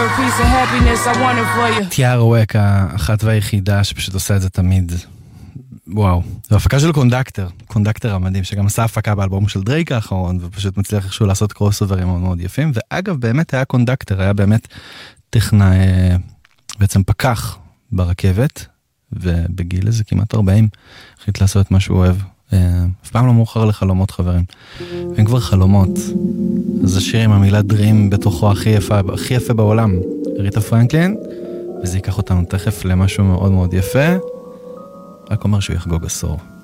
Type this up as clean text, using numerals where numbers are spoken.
a piece of happiness, I want it for you. תיארה ווק, האחת והיחידה שפשוט עושה את זה תמיד. וואו. זו הפקה של קונדקטר המדהים, שגם עשה הפקה באלבום של דרייק האחרון, ופשוט מצליח איכשהו לעשות קרוסוברים מאוד מאוד יפים, ואגב באמת היה קונדקטר, היה באמת טכנאי, בעצם פקח ברכבת, ובגיל איזה כמעט 40, החליט לעשות את מה שהוא אוהב. אף פעם לא מאוחר לחלומות, חברים. אין כבר חלומות. אז השיר עם המילה דרים בתוכו הכי יפה בעולם. ריטה פרנקלין, וזה ייקח אותנו תכף למשהו מאוד מאוד יפה. רק אומר שהוא יחגוג עשור.